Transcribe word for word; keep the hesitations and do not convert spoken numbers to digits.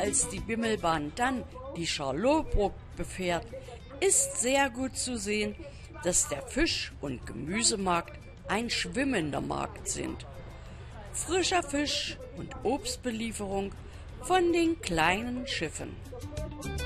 als die Bimmelbahn dann die Charlottenburg befährt, ist sehr gut zu sehen, dass der Fisch- und Gemüsemarkt ein schwimmender Markt sind. Frischer Fisch und Obstbelieferung von den kleinen Schiffen.